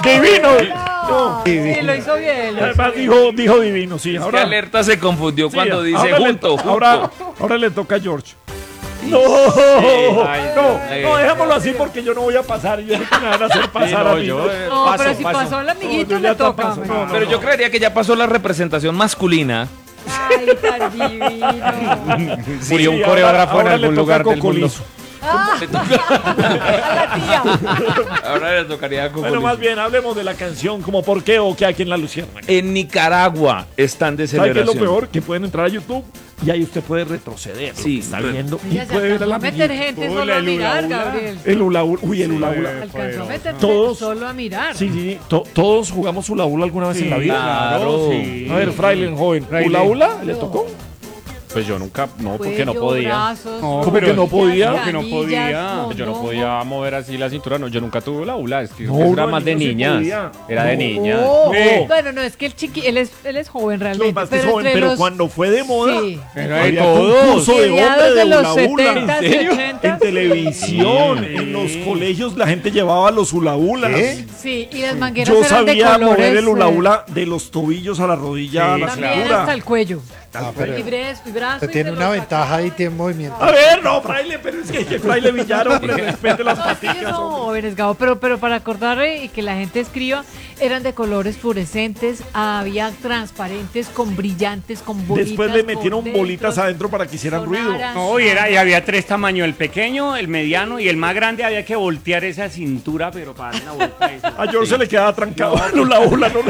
Divino. No. Sí, lo hizo bien. Además dijo divino, sí. Ahora alerta se confundió cuando dice ahora junto. Ahora le toca a George. No, dejémoslo así porque yo no voy a pasar. Yo sé que me van a hacer pasar a mí. Pero si pasó el amiguito, le toca. Pero yo creería que ya pasó la representación masculina. Ay, tan divino. Murió un coreógrafo en algún lugar del mundo. A la tía. Ahora le tocaría con Bueno, más bien, hablemos de la canción, como por qué o qué hay en la Luciana. En Nicaragua están de ¿Sabe qué es celebración. lo peor? Que pueden entrar a YouTube y ahí usted puede retroceder. Sí, está viendo. Y Mira, se puede ver a alcanzó la a meter gente solo a mirar, Gabriel. El hula hula. Uy, el hula hula. Alcanzó a meter Todos- solo a mirar. Sí, todos jugamos hula hula alguna vez en la vida. Claro. Sí. A ver, Fraile, joven. ¿Hula hula? ¿Le tocó? Pues yo nunca, no, porque Cuello, no podía. brazos, No, ¿Cómo que no podía? Porque no podía. Planillas, Yo no mondongo. podía mover así la cintura. No, yo nunca tuve la hula. Es que No, eso era no, más de yo sí niñas. podía. Era de niñas. Oh, Sí. Bueno, no, es que él es joven Lo realmente. más que es joven, entre pero los- cuando fue de moda, Sí. Era de había todos. concurso de Mediados hombre de de los hula hula. 70s y 80s. En televisión, en los colegios la gente llevaba los hula hulas. Sí, y las mangueras Yo eran de sabía colores. mover el hula hula de los tobillos a la rodilla a la También cintura. hasta el cuello. pero Y brazo. usted tiene una ventaja y tiene movimiento. A ver, no, Fraile, pero es que Fraile Villar, hombre, respete las No, es que ellos paticas. son hombre. jóvenes, Gabo, pero para acordar y que la gente escriba, eran de colores fluorescentes, había transparentes, con brillantes, con bolitas. Después le metieron por bolitas dentro, adentro para que hicieran ruido. sonaran. No, y había tres tamaños, el pequeño, el mediano y el más grande. Había que voltear esa cintura, pero para dar una vuelta. A George se le quedaba trancado el hula hula. No,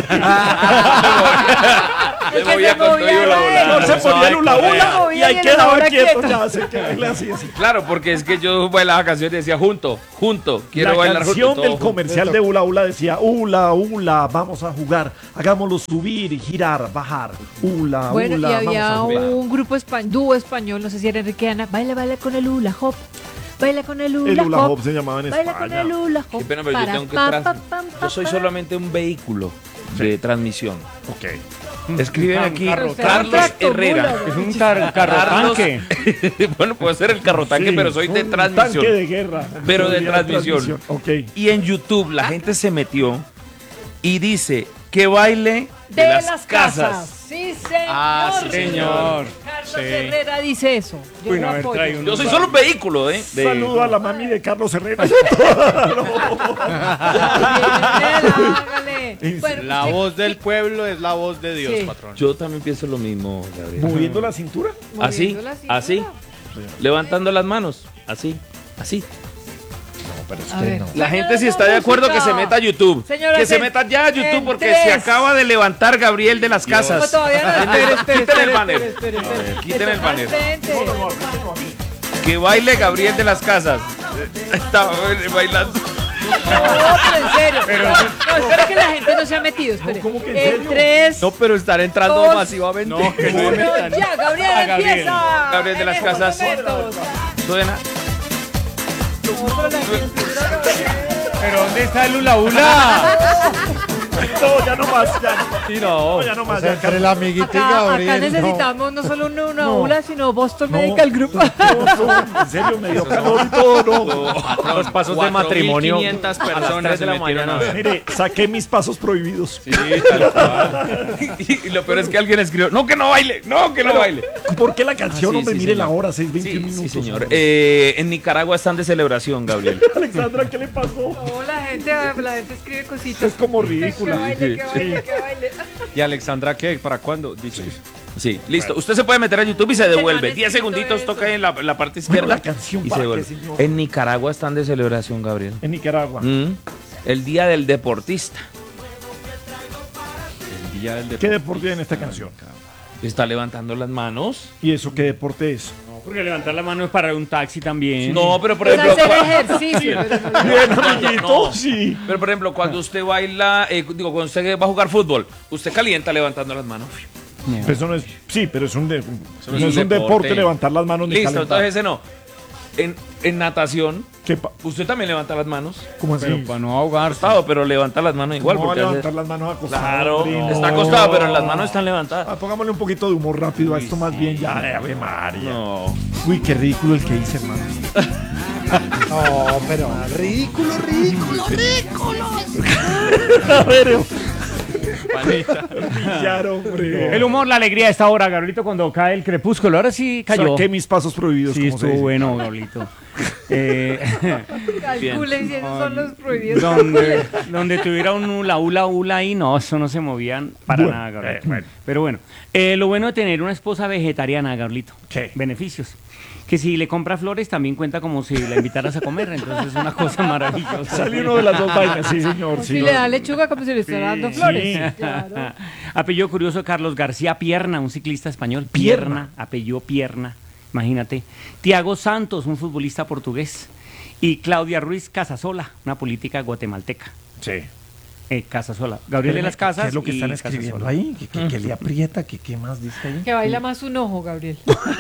Se que movía se con todo movía y hula él. hula. no se ponía el hula hula y ahí Y el quedaba hula quieto. quieto. Ya se quedaba así. Claro, porque es que yo bailaba canciones y decía junto, quiero La bailar canción junto. del todo junto. comercial de hula hula decía hula hula, vamos a jugar, hagámoslo subir y girar, bajar, hula Bueno, hula, y vamos había a jugar. un grupo dúo español, no sé si era Enrique Ana, baila con el hula hop, baila con el hula, El hula hop se llamaba en baila con el España. hula hop. Qué pena, pero yo para, tengo que pa, pa, pam, Yo soy pa, solamente un vehículo de transmisión. Ok. Escriben aquí Pero usted Carlos era un Herrera. tractomula, Es un carro Carlos- tanque. Bueno, puedo ser el carro tanque, Sí, pero soy de un transmisión. Tanque de guerra. Pero de Teoría transmisión. Ok. Y en YouTube la gente se metió y dice que baile de las casas. Sí, señor. Ah, sí, señor. Carlos Sí. Herrera dice eso. Yo Uy, lo no, a ver, apoyo. trae un- Yo soy solo un vehículo, ¿eh? Saludo a la mami de Carlos Herrera. Hágale. Bueno, La usted- voz del pueblo es la voz de Dios, Sí. patrón. Yo también pienso lo mismo, Gabriel. Moviendo la cintura. Así, moviendo la cintura. así, levantando las manos, así, así. A ver. La gente si está de acuerdo que se meta a YouTube. Señora, que se en- meta ya a YouTube en porque tres. se acaba de levantar Gabriel de las No, Casas. todavía no. Quiten el banner. Espere. Quiten el banner. Frente. Que baile Gabriel de las Casas. Está bailando. No, pero en serio. No, espera que la gente no se ha metido. Espere. ¿cómo que en En serio? 3. No, pero están entrando Dos. masivamente. No, que no me metan. Ya, Gabriel, A Gabriel. empieza. Gabriel de En las estos Casas. momentos. Suena. No, pero la cintura no. ¿Pero dónde está el hula hula? No, ya no más. Ya no, Sí, no. ya no O más. sea, Ya, entre el amiguito y Acá Gabriel. necesitamos no solo una No. ULA, sino Boston No. Medical Group. en serio, me dio calor y todo, no. Los pasos de matrimonio. 4.500 a las personas 3 de la se metieron mañana. Mire, saqué mis pasos prohibidos. Sí, tal cual. Y lo peor es que alguien escribió, no que no baile, no que no baile. ¿Por qué la canción, sí, hombre? sí, Mire señor. la hora, 6:21 Sí, minutos. sí, señor. En Nicaragua están de celebración, Gabriel. Alexandra, ¿qué le pasó? No, la gente escribe cositas. Es como Que ridícula. baile, que baile, que baile. ¿Y Alexandra qué? ¿Para cuándo? Dice. Sí, listo. Usted se puede meter a YouTube y se devuelve. no han 10 escrito segunditos, eso. toca en la parte Bueno, izquierda. la canción, y ¿para se qué, devuelve. señor? En Nicaragua están de celebración, Gabriel. En Nicaragua. El Día del Deportista. El día del ¿Qué deporte hay en esta canción? Está levantando las manos. ¿Y eso qué deporte es? No, porque levantar la mano es para un taxi también. No, pero por Es ejemplo. hacer ejercicio. pero no- Bien, amiguito, no. sí. Pero por ejemplo, cuando usted baila, cuando usted va a jugar fútbol, usted calienta levantando las manos. Pero eso no es, sí, pero es un, no es es un un deporte deporte. levantar las manos ni Listo, calentar. entonces ese no. En natación, ¿Qué usted también levanta las manos. ¿Cómo así? Pero para no ahogarse. Acostado, pero levanta las manos igual. no va a porque hace- levantar las manos acostadas. Claro, hombre, no. está acostado, pero las manos están levantadas. Ah, pongámosle un poquito de humor rápido a esto más bien ya, Ave María. No. Uy, qué ridículo el que hice, hermano. No, pero ridículo. A ver, Panita. pillar, hombre. El humor, la alegría de esta hora, Gabrielito, cuando cae el crepúsculo. Ahora sí cayó. Saqué mis pasos prohibidos, Sí, como se estuvo dice. bueno, Gabrielito. Calculen si esos son los prohibidos. donde tuviera un hula ahí, no, eso no se movían para Bueno, nada, Gabrielito. bueno. Pero bueno, lo bueno de tener una esposa vegetariana, Gabrielito. ¿Qué? Beneficios. Que si le compra flores también cuenta como si la invitaras a comer, entonces es una cosa maravillosa. Sale uno de las dos vainas, sí, señor. O Sí, si le da lechuga como si le estuviera dando flores. sí. Claro. Apellido curioso, Carlos García Pierna, un ciclista español. Pierna. Apellido Pierna, imagínate. Tiago Santos, un futbolista portugués. Y Claudia Ruiz Casasola, una política guatemalteca. Sí. Casasola. Gabriel de las Casas. ¿Qué es lo que y están escribiendo Casasola. ahí? ¿Qué le aprieta? ¿Qué más dice ahí? Que baila más un ojo, Gabriel.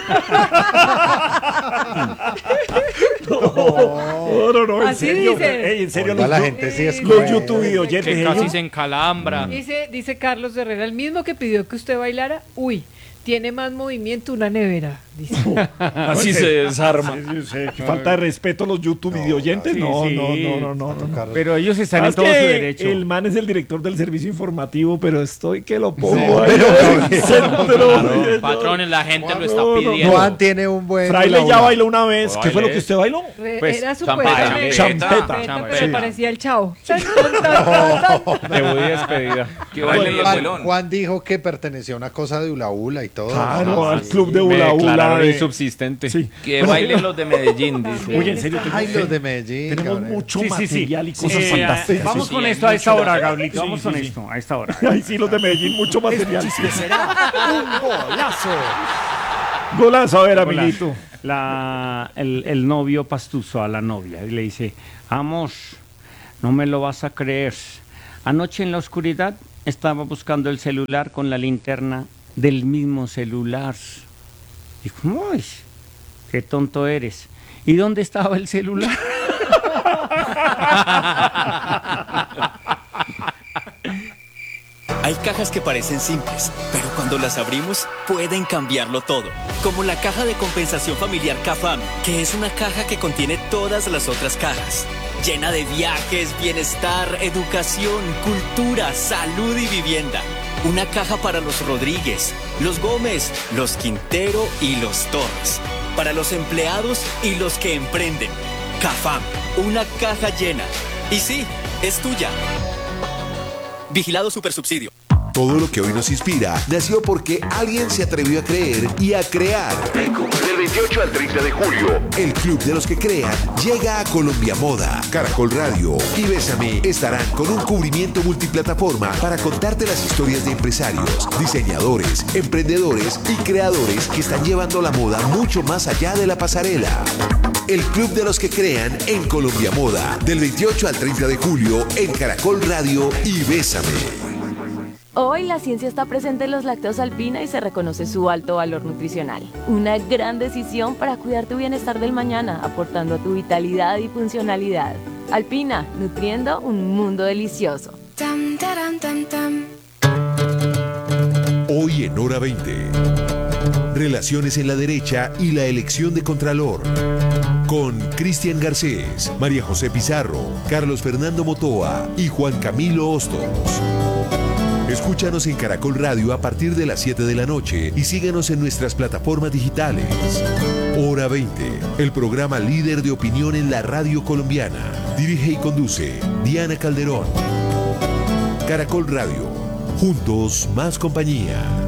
No, en Así serio. dice. Ey, en serio, Oiga, los, la gente sí es los cruel. YouTube oyentes. Que casi se encalambra. Dice Carlos Herrera, el mismo que pidió que usted bailara, tiene más movimiento una nevera. Dice. Así se desarma. Qué falta de respeto a los YouTube oyentes. sí, No, sí. no. Pero ellos están en Es todo su que derecho. el man es el director del servicio informativo, pero estoy que lo pongo Sí, ahí. pero- Patrones, la gente lo está No, no, pidiendo. Juan tiene un buen. Fraile ya hula. bailó una vez. No ¿Qué fue lo bailé. que usted bailó? Pues, Era champeta, supuestamente champeta. pero Sí. parecía el chavo. Debut y despedida. Que baile el Juan, abuelón. Juan dijo que pertenecía a una cosa de hula hula y todo. Claro, Ah, al sí. club de Me Hula Hula. declararon de- insubsistente. Sí. Que bailen los de Medellín, dice. Oye, en serio, Ay, los de Medellín. tenemos Gabriel. mucho Sí, sí, sí. material y cosas Eh, fantásticas. Vamos Sí, con sí, esto a esta mucho hora, material. Gabrielito. Vamos con esto, a esta hora. Ay, sí, los de Medellín, mucho material. Un golazo. Golazo, a ver, Hola. amiguito. El novio pastuso a la novia y le dice, amor, no me lo vas a creer. Anoche en la oscuridad estaba buscando el celular con la linterna del mismo celular. Dijo, uy, qué tonto eres. ¿Y dónde estaba el celular? Hay cajas que parecen simples, pero cuando las abrimos pueden cambiarlo todo. Como la caja de compensación familiar CAFAM, que es una caja que contiene todas las otras cajas. Llena de viajes, bienestar, educación, cultura, salud y vivienda. Una caja para los Rodríguez, los Gómez, los Quintero y los Torres. Para los empleados y los que emprenden. CAFAM, una caja llena. Y sí, es tuya. Vigilado Supersubsidio. Todo lo que hoy nos inspira nació porque alguien se atrevió a creer y a crear. Del 28 al 30 de julio, el Club de los que Crean llega a Colombia Moda. Caracol Radio y Bésame estarán con un cubrimiento multiplataforma para contarte las historias de empresarios, diseñadores, emprendedores y creadores que están llevando la moda mucho más allá de la pasarela. El Club de los que Crean en Colombia Moda, del 28 al 30 de julio en Caracol Radio y Bésame. Hoy la ciencia está presente en los lácteos Alpina y se reconoce su alto valor nutricional. Una gran decisión para cuidar tu bienestar del mañana, aportando a tu vitalidad y funcionalidad. Alpina, nutriendo un mundo delicioso. Hoy en Hora 20. Relaciones en la derecha y la elección de Contralor. Con Cristian Garcés, María José Pizarro, Carlos Fernando Motoa y Juan Camilo Hostos. Escúchanos en Caracol Radio a partir de las 7 de la noche y síguenos en nuestras plataformas digitales. Hora 20, el programa líder de opinión en la radio colombiana. Dirige y conduce Diana Calderón. Caracol Radio, juntos más compañía.